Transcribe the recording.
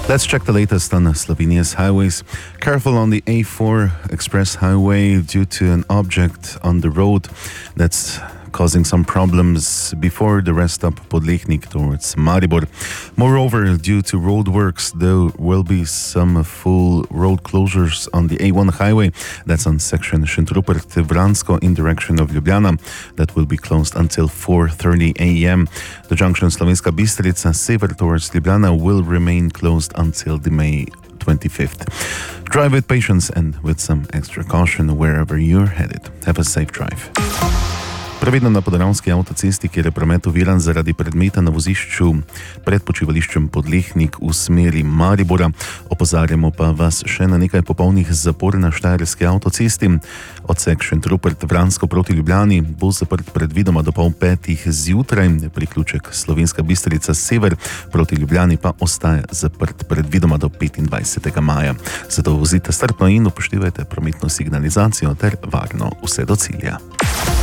Let's check the latest on Slovenia's highways. Careful on the A4 express highway due to an object on the road that's causing some problems before the rest stop Podlehnik towards Maribor. Moreover, due to road works, there will be some full road closures on the A1 highway. That's on section Šentrupert-Vransko in direction of Ljubljana. That will be closed until 4:30 a.m. The junction Slovenska Bistrica sever towards Ljubljana will remain closed until the May 25th. Drive with patience and with some extra caution wherever you're headed. Have a safe drive. Previdno na podravski avtocesti, kjer je promet oviran zaradi predmeta na vozišču pred počivališčem Podlehnik v smeri Maribora. Opozarjamo pa vas še na nekaj popolnih zapor na štajerski avtocesti. Odsek Šentrupert-Vransko proti Ljubljani bo zaprt predvidoma do 4:30 zjutraj. Priključek Slovenska Bistrica sever proti Ljubljani pa ostaja zaprt predvidoma do 25. maja. Zato vozite strpno in upoštevajte prometno signalizacijo ter varno vse do cilja.